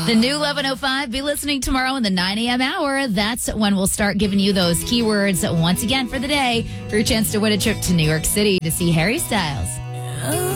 The new 11:05. Be listening tomorrow in the 9 a.m. hour. That's when we'll start giving you those keywords once again for the day for your chance to win a trip to New York City to see Harry Styles.